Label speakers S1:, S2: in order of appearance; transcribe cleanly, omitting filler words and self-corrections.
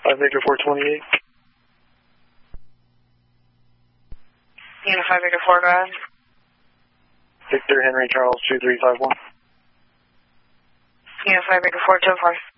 S1: 5 Victor 428.
S2: Unit 5 Victor 4, go ahead.
S1: Victor Henry Charles 2351.
S2: Unit 5 Victor 4, 2 4.